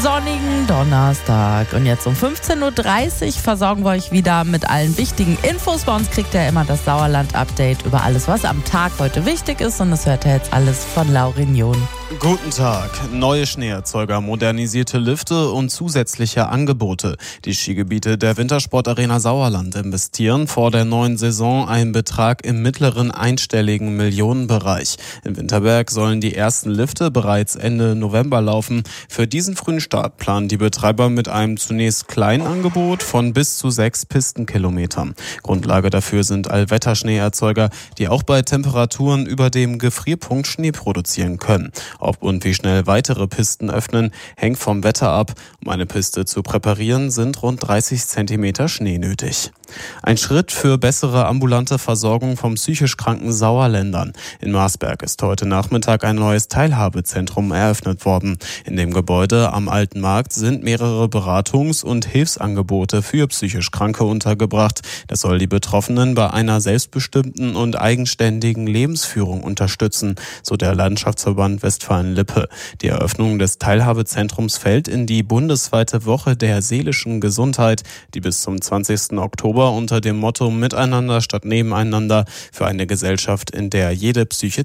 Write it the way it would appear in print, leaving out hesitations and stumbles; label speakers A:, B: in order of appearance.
A: sonnigen Donnerstag. Und jetzt um 15.30 Uhr versorgen wir euch wieder mit allen wichtigen Infos. Bei uns kriegt ihr immer das Sauerland-Update über alles, was am Tag heute wichtig ist. Und das hört ihr jetzt alles von Laurin John.
B: Guten Tag. Neue Schneeerzeuger, modernisierte Lifte und zusätzliche Angebote. Die Skigebiete der Wintersportarena Sauerland investieren vor der neuen Saison einen Betrag im mittleren einstelligen Millionenbereich. In Winterberg sollen die ersten Lifte bereits Ende November laufen. Für diesen frühen Start planen die Betreiber mit einem zunächst kleinen Angebot von bis zu 6 Pistenkilometern. Grundlage dafür sind Allwetterschneeerzeuger, die auch bei Temperaturen über dem Gefrierpunkt Schnee produzieren können. Ob und wie schnell weitere Pisten öffnen, hängt vom Wetter ab. Um eine Piste zu präparieren, sind rund 30 Zentimeter Schnee nötig. Ein Schritt für bessere ambulante Versorgung von psychisch kranken Sauerländern. In Marsberg ist heute Nachmittag ein neues Teilhabezentrum eröffnet worden. In dem Gebäude am Alten Markt sind mehrere Beratungs- und Hilfsangebote für psychisch Kranke untergebracht. Das soll die Betroffenen bei einer selbstbestimmten und eigenständigen Lebensführung unterstützen, so der Landschaftsverband Westfalen-Lippe. Die Eröffnung des Teilhabezentrums fällt in die bundesweite Woche der seelischen Gesundheit, die bis zum 20. Oktober unter dem Motto Miteinander statt Nebeneinander für eine Gesellschaft, in der jede Psyche